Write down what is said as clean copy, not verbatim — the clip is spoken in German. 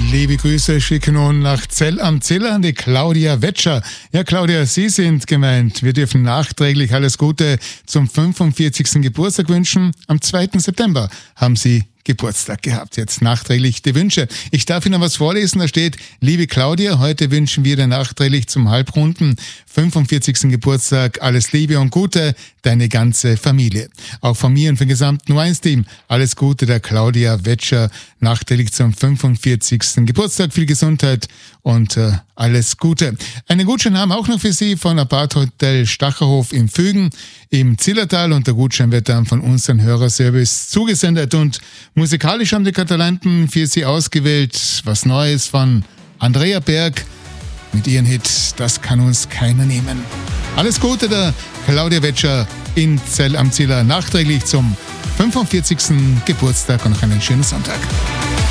Liebe Grüße schicken nun nach Zell am Ziller an die Claudia Wetscher. Ja, Claudia, Sie sind gemeint. Wir dürfen nachträglich alles Gute zum 45. Geburtstag wünschen. Am 2. September haben Sie Geburtstag gehabt. Jetzt nachträglich die Wünsche. Ich darf Ihnen was vorlesen. Da steht: Liebe Claudia, heute wünschen wir dir nachträglich zum halbrunden 45. Geburtstag alles Liebe und Gute, deine ganze Familie. Auch von mir und vom gesamten Weinsteam alles Gute der Claudia Wetscher nachträglich zum 45. Geburtstag. Viel Gesundheit und alles Gute. Einen Gutschein haben auch noch für Sie von Apart-Hotel Stacherhof im Fügen im Zillertal, und der Gutschein wird dann von unserem Hörerservice zugesendet. Und musikalisch haben die Katalanten für Sie ausgewählt was Neues von Andrea Berg mit ihrem Hit Das kann uns keiner nehmen. Alles Gute der Claudia Wetscher in Zell am Ziller nachträglich zum 45. Geburtstag und noch einen schönen Sonntag.